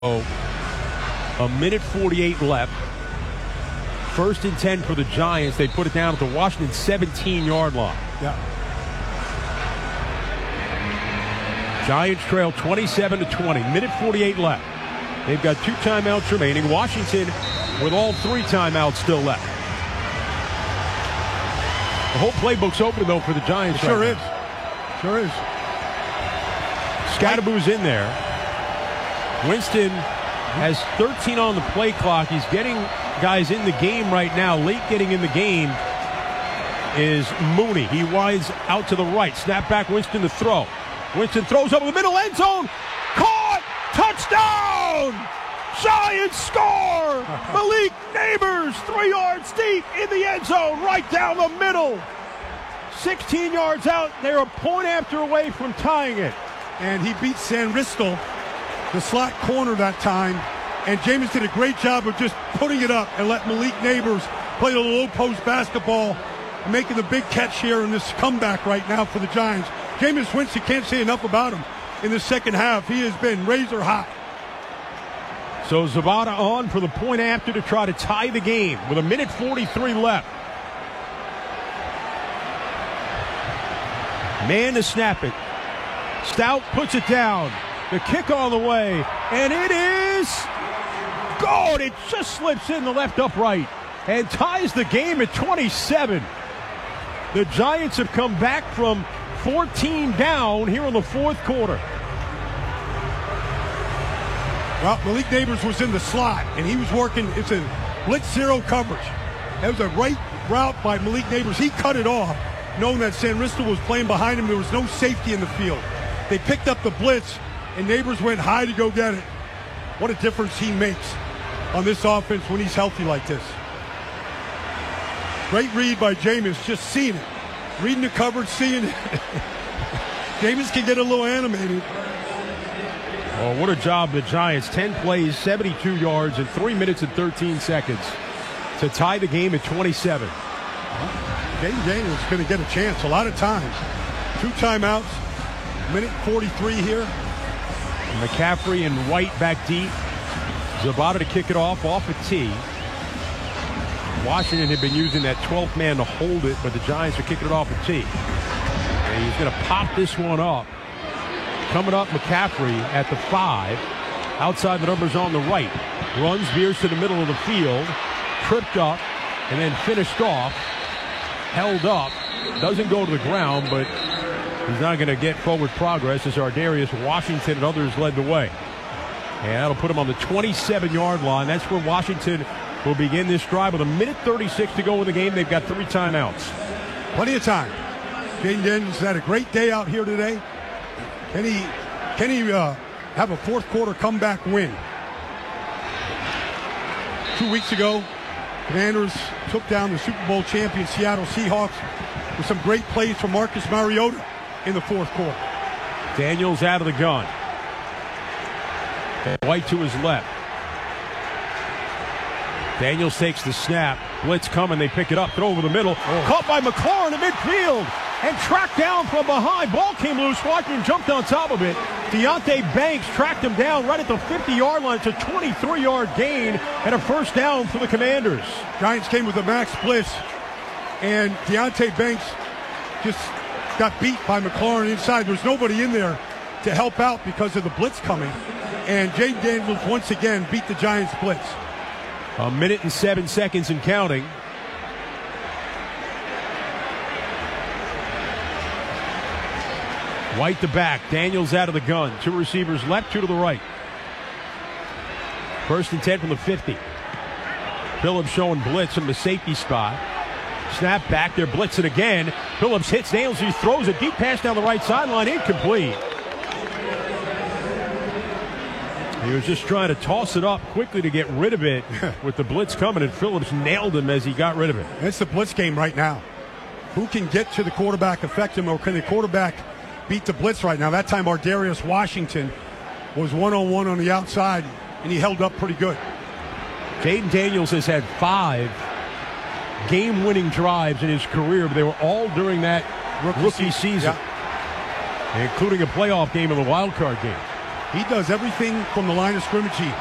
A minute 48 left. 1st and 10 for the Giants. They put it down at the Washington 17-yard line. Yeah. Giants trail 27-20. Minute 48 left. They've got 2 timeouts remaining. Washington with all 3 timeouts still left. The whole playbook's open, though, for the Giants. Sure is. Sure is. Scatterboo's in there. Winston has 13 on the play clock. He's getting guys in the game right now. Late getting in the game is Mooney. He winds out to the right. Snap back, Winston to throw. Winston throws over the middle end zone. Caught! Touchdown! Giants score! Malik Neighbors, 3 yards deep in the end zone, right down the middle. 16 yards out. They're a point after away from tying it. And he beat San Ristel, the slot corner that time. And Jameis did a great job of just putting it up and let Malik Neighbors play the low post basketball and making the big catch here in this comeback right now for the Giants. Jameis Winston, can't say enough about him in the second half. He has been razor hot. So Zabata on for the point after to try to tie the game with a minute 43 left. Man to snap it. Stout puts it down. The kick on the way, and it is good. It just slips in the left upright and ties the game at 27. The Giants have come back from 14 down here in the 4th quarter. Well, Malik Neighbors was in the slot, and he was working. It's a blitz zero coverage. That was a right route by Malik Neighbors. He cut it off, knowing that San Ristel was playing behind him. There was no safety in the field. They picked up the blitz, and Neighbors went high to go get it. What a difference he makes on this offense when he's healthy like this. Great read by Jameis, just seeing it. Reading the coverage, seeing it. Jameis can get a little animated. Oh, what a job the Giants. 10 plays, 72 yards in 3 minutes and 13 seconds to tie the game at 27. Jaden Daniels is going to get a chance a lot of times. 2 timeouts, minute 43 here. McCaffrey and White back deep. Zabata to kick it off a tee. Washington had been using that 12th man to hold it, but the Giants are kicking it off a tee. And he's going to pop this one up. Coming up, McCaffrey at the 5. Outside the numbers on the right. Runs, veers to the middle of the field. Tripped up, and then finished off. Held up. Doesn't go to the ground, but he's not going to get forward progress as Ardarius Washington and others led the way. And that'll put him on the 27-yard line. That's where Washington will begin this drive with a minute 36 to go in the game. They've got 3 timeouts. Plenty of time. Jaden Daniels had a great day out here today. Can he have a 4th quarter comeback win? 2 weeks ago, Commanders took down the Super Bowl champion Seattle Seahawks with some great plays from Marcus Mariota in the 4th quarter. Daniels out of the gun. White to his left. Daniels takes the snap. Blitz coming. They pick it up. Throw over the middle. Caught by McLaurin in midfield. And tracked down from behind. Ball came loose. Washington jumped on top of it. Deonte Banks tracked him down right at the 50-yard line. It's a 23-yard gain and a 1st down for the Commanders. Giants came with a max blitz. And Deonte Banks just got beat by McLaurin inside. There's nobody in there to help out because of the blitz coming. And Jaden Daniels once again beat the Giants blitz. A minute and 7 seconds and counting. White to back. Daniels out of the gun. 2 receivers left, 2 to the right. 1st and 10 from the 50. Phillips showing blitz from the safety spot. Snap back. They're blitzing again. Phillips hits Daniels. He throws a deep pass down the right sideline. Incomplete. He was just trying to toss it up quickly to get rid of it with the blitz coming, and Phillips nailed him as he got rid of it. It's the blitz game right now. Who can get to the quarterback, affect him, or can the quarterback beat the blitz right now? That time Ardarius Washington was one-on-one on the outside, and he held up pretty good. Jaden Daniels has had 5 game-winning drives in his career, but they were all during that rookie season, including a playoff game in the wild card game. He does everything from the line of scrimmage. He